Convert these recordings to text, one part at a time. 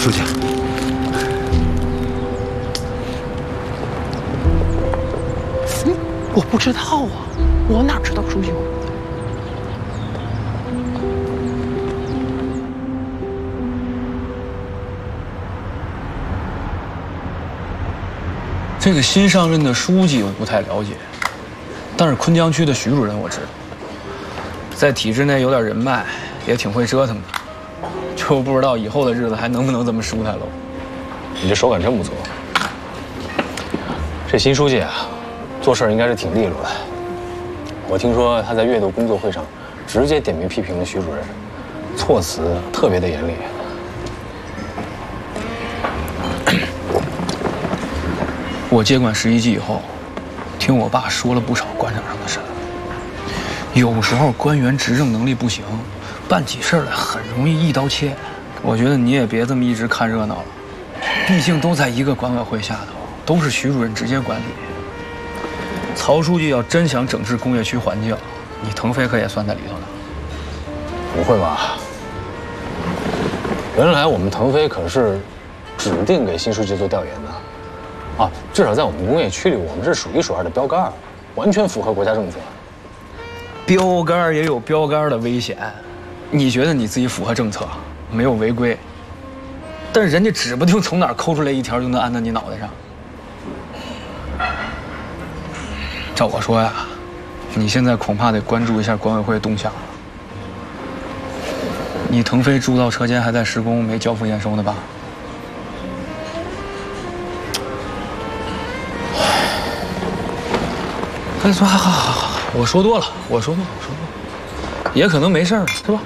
书记。 我不知道啊，我哪知道书记？ 这个新上任的书记我不太了解，但是昆江区的徐主任我知道，在体制内有点人脉，也挺会折腾的，就不知道以后的日子还能不能这么舒坦喽。 你这手感真不错。这新书记啊，做事应该是挺利落的。我听说他在月度工作会上直接点名批评了徐主任，措辞特别的严厉。 我接管11级以后，听我爸说了不少官场上的事儿。有时候官员执政能力不行，办起事来很容易一刀切。我觉得你也别这么一直看热闹了，毕竟都在一个管委会下头，都是徐主任直接管理。曹书记要真想整治工业区环境，你腾飞可也算在里头呢。 不会吧？原来我们腾飞可是指定给新书记做调研的。啊，至少在我们工业区里，我们是数一数二的标杆，完全符合国家政策。 标杆也有标杆的危险，你觉得你自己符合政策，没有违规，但是人家指不定从哪儿抠出来一条就能安到你脑袋上。照我说呀，你现在恐怕得关注一下管委会动向了。你腾飞铸造车间还在施工，没交付验收呢吧？哎，说好，我说多了，也可能没事呢，是吧？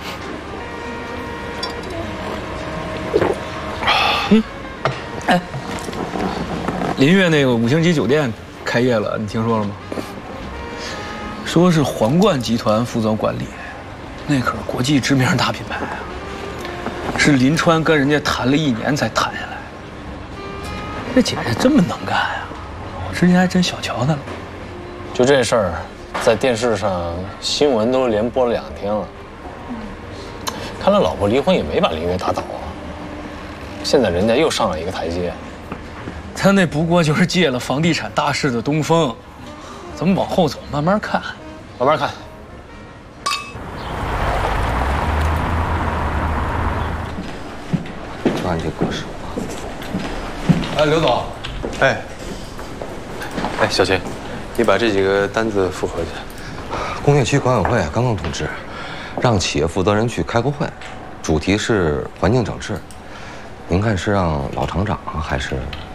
哎，林悦那个5星级酒店开业了，你听说了吗？说是皇冠集团负责管理，那可是国际知名大品牌啊，是林川跟人家谈了1年才谈下来。这姐姐这么能干啊，我之前还真小瞧她了。 就这事儿，在电视上新闻都连播了2天了。看来老婆离婚也没把林悦打倒啊。现在人家又上了一个台阶。 他那不过就是借了房地产大势的东风，咱们往后走，慢慢看， 慢慢看。 就按这格式。 哎，刘总， 哎，小秦，你把这几个单子复核去。工业区管委会刚刚通知，让企业负责人去开个会，主题是环境整治。您看是让老厂长还是